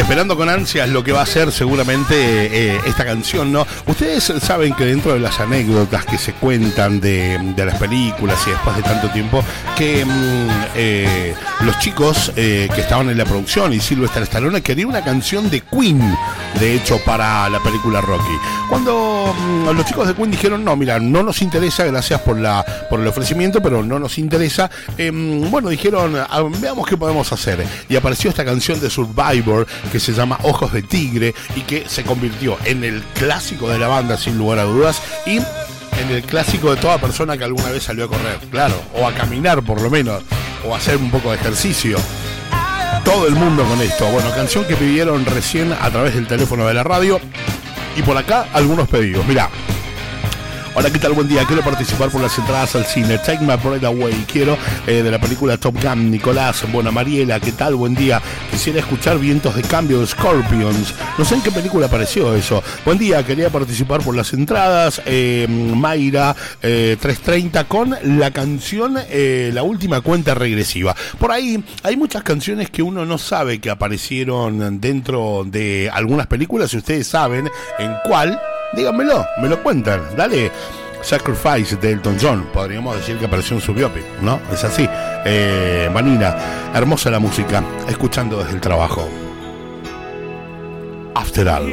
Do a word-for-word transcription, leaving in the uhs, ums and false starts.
esperando con ansias lo que va a ser seguramente eh, esta canción, ¿no? Ustedes saben que dentro de las anécdotas que se cuentan de, de las películas y después de tanto tiempo, que mm, eh, los chicos eh, que estaban en la producción y Sylvester Stallone querían una canción de Queen, de hecho, para la película Rocky. Cuando mm, los chicos de Queen dijeron, no, mira, no nos interesa, gracias por, la, por el ofrecimiento, pero no nos interesa, eh, bueno, dijeron, ah, veamos qué podemos hacer. Y apareció esta canción de Survivor que se llama Ojos de Tigre y que se convirtió en el clásico de la banda sin lugar a dudas y en el clásico de toda persona que alguna vez salió a correr, claro, o a caminar por lo menos, o a hacer un poco de ejercicio. Todo el mundo con esto. Bueno, canción que pidieron recién a través del teléfono de la radio y por acá algunos pedidos. Mirá. Hola, ¿qué tal? Buen día. Quiero participar por las entradas al cine. Take My Breath Away. Quiero eh, de la película Top Gun. Nicolás, bueno, Mariela, ¿qué tal? Buen día. Quisiera escuchar Vientos de Cambio de Scorpions. No sé en qué película apareció eso. Buen día. Quería participar por las entradas. Eh, Mayra, eh, trescientos treinta con la canción eh, La Última Cuenta Regresiva. Por ahí hay muchas canciones que uno no sabe que aparecieron dentro de algunas películas. Si ustedes saben en cuál, díganmelo, me lo cuentan, dale. Sacrifice de Elton John, podríamos decir que apareció en su biopic, ¿no? Es así. Eh, Vanina, hermosa la música, escuchando desde el trabajo. After All.